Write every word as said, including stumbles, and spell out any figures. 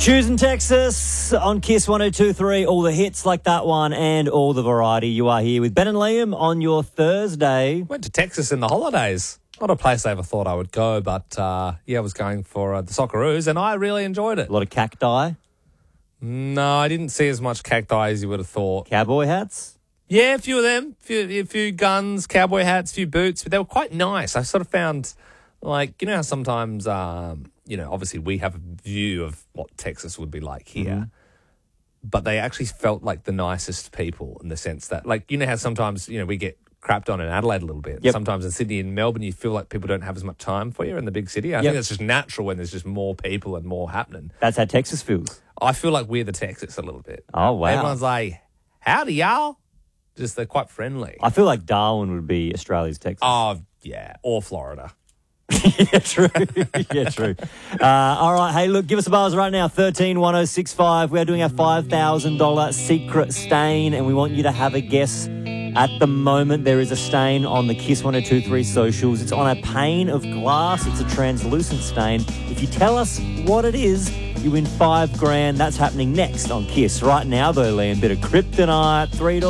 Choosing Texas on Kiss one oh two point three. All the hits like that one and all the variety. You are here with Ben and Liam on your Thursday. Went to Texas in the holidays. Not a place I ever thought I would go, but uh, yeah, I was going for uh, the Socceroos, and I really enjoyed it. A lot of cacti, No, I didn't see as much cacti as you would have thought. cowboy hats. Yeah, a few of them, a few, a few guns, cowboy hats, a few boots, but they were quite nice. I sort of found, like, you know how sometimes, um, you know, obviously we have a view of what Texas would be like here, Mm-hmm. but they actually felt like the nicest people in the sense that, like, you know how sometimes, you know, we get crapped on in Adelaide a little bit. Yep. Sometimes in Sydney and Melbourne, you feel like people don't have as much time for you in the big city. I Yep. think that's just natural when there's just more people and more happening. That's how Texas feels. I feel like we're the Texas a little bit. Oh, wow. Everyone's like, howdy, y'all. Just they're quite friendly. I feel like Darwin would be Australia's Texas. Oh, yeah. Or Florida. yeah, true. yeah, true. Uh, all right. Hey, look, give us a buzz right now. thirteen one oh six five. We are doing our five thousand dollars secret stain, and we want you to have a guess. At the moment, there is a stain on the Kiss one oh two point three socials. It's on a pane of glass. It's a translucent stain. If you tell us what it is, you win five grand. That's happening next on Kiss. Right now, though, Liam, bit of kryptonite, three dollars.